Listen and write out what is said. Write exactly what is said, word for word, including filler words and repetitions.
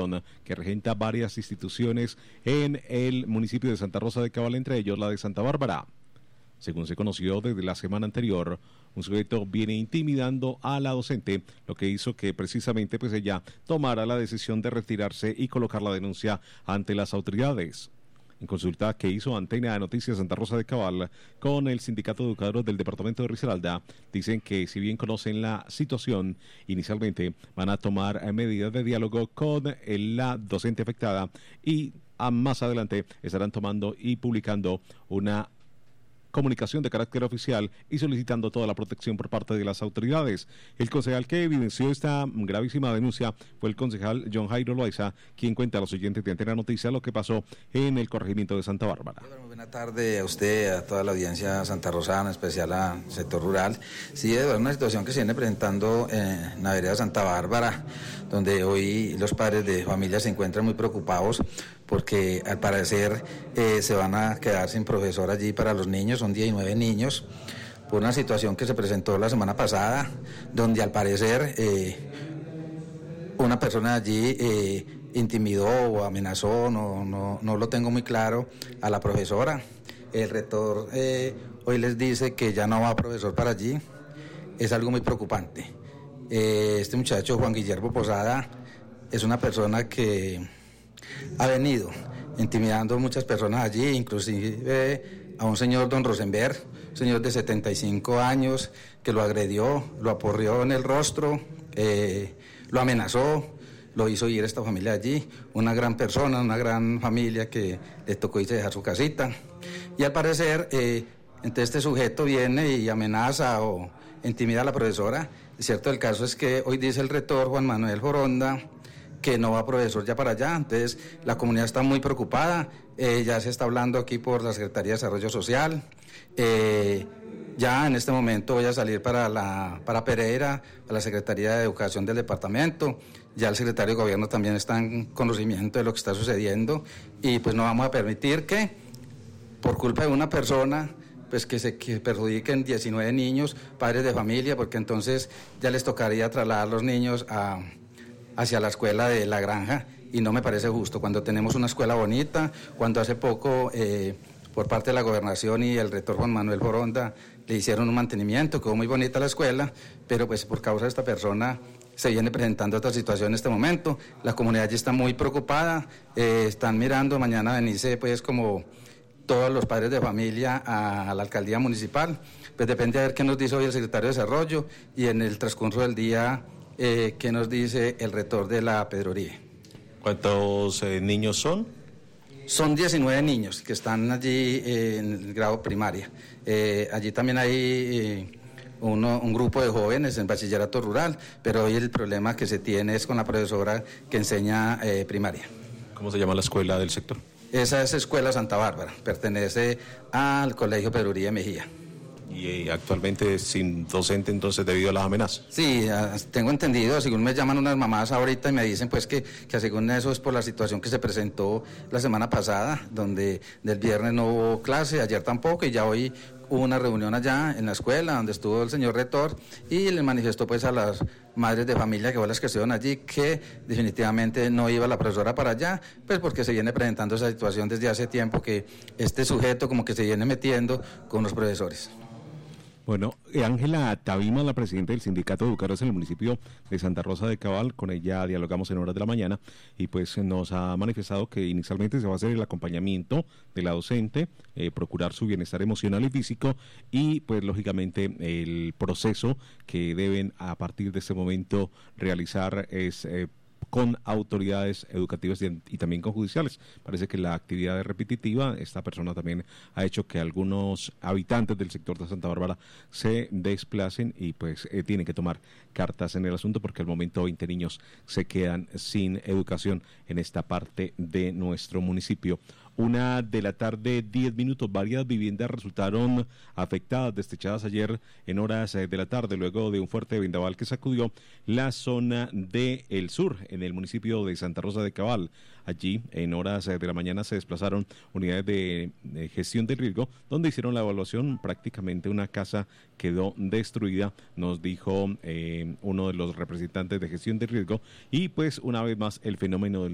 institución que regenta varias instituciones en el municipio de Santa Rosa de Cabal, entre ellos la de Santa Bárbara. Según se conoció desde la semana anterior, un sujeto viene intimidando a la docente, lo que hizo que precisamente pues ella tomara la decisión de retirarse y colocar la denuncia ante las autoridades. En consulta que hizo Antena de Noticias Santa Rosa de Cabal con el Sindicato de Educadores del Departamento de Risaralda, dicen que si bien conocen la situación, inicialmente van a tomar medidas de diálogo con la docente afectada y a más adelante estarán tomando y publicando una comunicación de carácter oficial y solicitando toda la protección por parte de las autoridades. El concejal que evidenció esta gravísima denuncia fue el concejal John Jairo Loaiza, quien cuenta a los oyentes de Antena Noticias lo que pasó en el corregimiento de Santa Bárbara. Muy buena tarde a usted, a toda la audiencia santarrosana, en especial al sector rural. Sí, es una situación que se viene presentando en la vereda Santa Bárbara, donde hoy los padres de familia se encuentran muy preocupados porque al parecer eh, se van a quedar sin profesor allí para los niños, son diecinueve niños, por una situación que se presentó la semana pasada, donde al parecer eh, una persona allí eh, intimidó o amenazó, no, no, no lo tengo muy claro, a la profesora. El rector eh, hoy les dice que ya no va profesor para allí, es algo muy preocupante. Eh, este muchacho, Juan Guillermo Posada, es una persona que ha venido intimidando a muchas personas allí, inclusive a un señor don Rosenberg, un señor de setenta y cinco años, que lo agredió, lo aporreó en el rostro, eh, lo amenazó, lo hizo ir a esta familia allí, una gran persona, una gran familia que le tocó irse a dejar su casita. Y al parecer, eh, entonces este sujeto viene y amenaza o intimida a la profesora. El cierto del caso es que hoy dice el rector Juan Manuel Joronda que no va profesor ya para allá, entonces la comunidad está muy preocupada, eh, ya se está hablando aquí por la Secretaría de Desarrollo Social, eh, ya en este momento voy a salir para, la, para Pereira, a la Secretaría de Educación del departamento, ya el secretario de Gobierno también está en conocimiento de lo que está sucediendo y pues no vamos a permitir que por culpa de una persona pues que se que perjudiquen diecinueve niños, padres de familia, porque entonces ya les tocaría trasladar los niños a hacia la escuela de La Granja y no me parece justo cuando tenemos una escuela bonita, cuando hace poco eh, por parte de la gobernación y el rector Juan Manuel Joronda le hicieron un mantenimiento, quedó muy bonita la escuela, pero pues por causa de esta persona se viene presentando esta situación en este momento, la comunidad allí está muy preocupada, eh, están mirando mañana venirse pues como todos los padres de familia a, a la alcaldía municipal, pues depende de ver qué nos dice hoy el secretario de Desarrollo y en el transcurso del día Eh, ¿qué nos dice el rector de la Pedrería? ¿Cuántos eh, niños son? Son diecinueve niños que están allí eh, en el grado primaria. Eh, allí también hay eh, uno, un grupo de jóvenes en bachillerato rural, pero hoy el problema que se tiene es con la profesora que enseña eh, primaria. ¿Cómo se llama la escuela del sector? Esa es Escuela Santa Bárbara, pertenece al Colegio Pedrería Mejía. Y actualmente sin docente entonces debido a las amenazas. Sí, tengo entendido, según me llaman unas mamás ahorita y me dicen pues que, que según eso es por la situación que se presentó la semana pasada, donde del viernes no hubo clase, ayer tampoco y ya hoy hubo una reunión allá en la escuela donde estuvo el señor rector y le manifestó pues a las madres de familia que fue las que estuvieron allí que definitivamente no iba la profesora para allá, pues porque se viene presentando esa situación desde hace tiempo que este sujeto como que se viene metiendo con los profesores. Bueno, Ángela Tabima, la presidenta del Sindicato de Educadores en el municipio de Santa Rosa de Cabal, con ella dialogamos en horas de la mañana y pues nos ha manifestado que inicialmente se va a hacer el acompañamiento de la docente, eh, procurar su bienestar emocional y físico y pues lógicamente el proceso que deben a partir de este momento realizar es eh, con autoridades educativas y, y también con judiciales. Parece que la actividad es repetitiva. Esta persona también ha hecho que algunos habitantes del sector de Santa Bárbara se desplacen y pues eh, tienen que tomar cartas en el asunto porque al momento veinte niños se quedan sin educación en esta parte de nuestro municipio. Una de la tarde, diez minutos, varias viviendas resultaron afectadas, destechadas ayer en horas de la tarde, luego de un fuerte vendaval que sacudió la zona del sur, en el municipio de Santa Rosa de Cabal. Allí, en horas de la mañana, se desplazaron unidades de, de gestión del riesgo, donde hicieron la evaluación. Prácticamente una casa quedó destruida, nos dijo eh, uno de los representantes de gestión de riesgo, y pues una vez más el fenómeno del